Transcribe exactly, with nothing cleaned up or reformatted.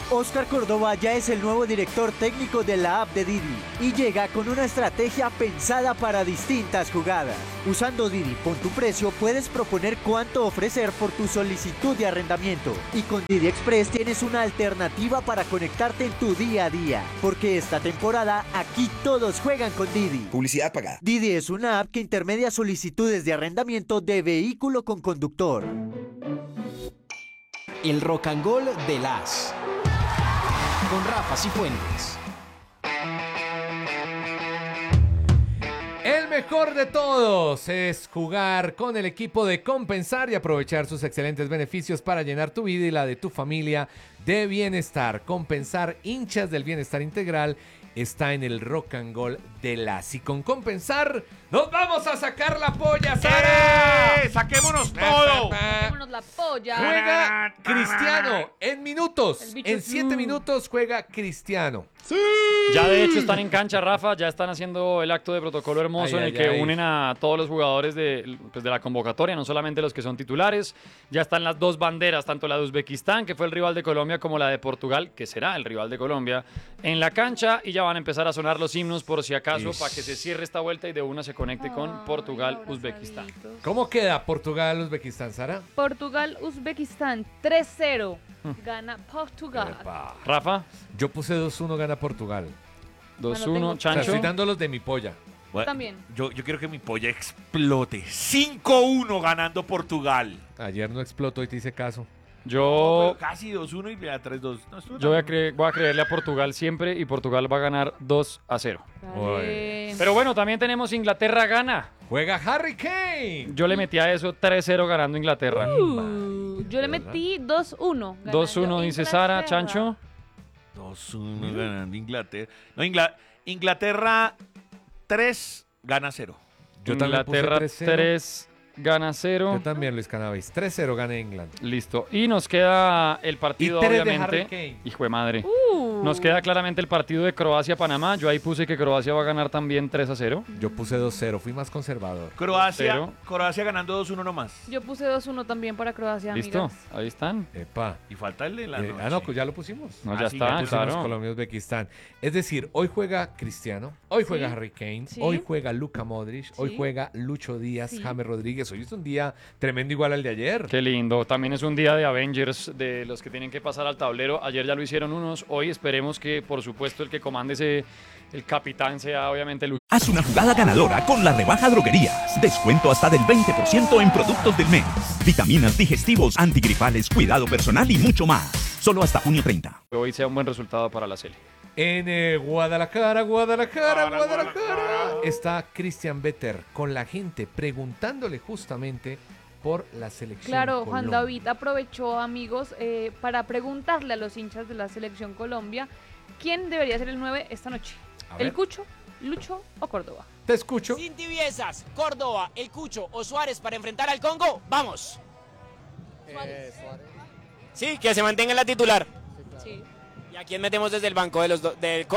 Óscar Córdoba ya es el nuevo director técnico de la app de Didi y llega con una estrategia pensada para distintas jugadas. Usando Didi Pon tu Precio puedes proponer cuánto ofrecer por tu solicitud de arrendamiento y con Didi Express tienes una alternativa para conectarte en tu día a día, porque esta temporada aquí todos juegan con Didi. Publicidad pagada. Didi es una app que intermedia solicitudes de arrendamiento de vehículo con conductor. El rock and roll de las con Rafa Cifuentes. El mejor de todos es jugar con el equipo de Compensar y aprovechar sus excelentes beneficios para llenar tu vida y la de tu familia de bienestar. Compensar, hinchas del bienestar integral, está en el rock and roll de las. Y con Compensar nos vamos a sacar la polla, Sara. ¡Eh! ¡Saquémonos todo! Saquémonos la polla. Juega Cristiano en minutos. El bicho En es- siete minutos juega Cristiano. Ya de hecho están en cancha, Rafa, ya están haciendo el acto de protocolo hermoso Ay, en el ay, que ay. unen a todos los jugadores de, pues, de la convocatoria, no solamente los que son titulares. Ya están las dos banderas, tanto la de Uzbekistán, que fue el rival de Colombia, como la de Portugal, que será el rival de Colombia, en la cancha, y ya van a empezar a sonar los himnos por si acaso, Ish. para que se cierre esta vuelta y de una se conecte con Portugal, Uzbekistán. ¿Cómo queda Portugal, Uzbekistán, Sara? Portugal, Uzbekistán, tres cero. Gana Portugal. Epa. Rafa, Yo puse dos uno gana Portugal. dos tengo- uno, O sea, Chancho. estoy dando los de mi polla. Bueno, También. Yo, yo quiero que mi polla explote. cinco uno ganando Portugal. Ayer no explotó y te hice caso. Yo, Pero casi dos uno y vea tres dos. No, estuvo yo voy, a tan- cre- voy a creerle a Portugal siempre y Portugal va a ganar dos a cero. Dale. Pero bueno, también tenemos Inglaterra-Gana. Juega Harry Kane. Yo le metí a eso tres cero ganando Inglaterra. Uh, yo le metí dos uno. dos uno dice Sara, Inglaterra. Chancho. dos uno ganando Inglaterra. No, Ingla- Inglaterra tres gana cero. Yo también puse Inglaterra tres cero. tres gana cero. Yo también, Luis Cannabis. tres cero gana England. Listo. Y nos queda el partido, Y tres de obviamente. Harry Kane. Hijo de madre. Uh. Nos queda claramente el partido de Croacia-Panamá. Yo ahí puse que Croacia va a ganar también tres a cero. Yo puse dos cero, fui más conservador. Croacia, Cero. Croacia ganando dos uno nomás. Yo puse dos uno también para Croacia, Listo. amigas. Ahí están. Epa. Y falta el de la Eh, noche. ah, no, pues ya lo pusimos. No, Ah, ya sí, está, ya Pusimos claro. Colombia, Uzbekistán. Es decir, hoy juega Cristiano, hoy juega Sí. Harry Kane, Sí. hoy juega Luka Modric, hoy Sí. juega Lucho Díaz, Sí. James Rodríguez. Hoy es un día tremendo igual al de ayer. Qué lindo. También es un día de Avengers, de los que tienen que pasar al tablero. Ayer ya lo hicieron unos. Hoy esperemos que, por supuesto, el que comande ese, el capitán sea obviamente Lucho. Haz una jugada ganadora con la rebaja Droguerías. Descuento hasta del veinte por ciento en productos del mes. Vitaminas, digestivos, antigripales, cuidado personal y mucho más. Solo hasta junio treinta. Que hoy sea un buen resultado para la Sele. En eh, Guadalajara, Guadalajara, Guadalajara, Guadalajara, está Christian Vetter con la gente preguntándole justamente por la selección. Claro, Juan Colombia. David aprovechó, amigos, eh, para preguntarle a los hinchas de la selección Colombia quién debería ser el nueve esta noche. A ver. ¿El Cucho, Lucho o Córdoba? Te escucho. Sin tibiezas, Córdoba, El Cucho o Suárez para enfrentar al Congo. ¡Vamos! Sí, que se mantenga en la titular. Sí. ¿Y a quién metemos desde el banco de los do- del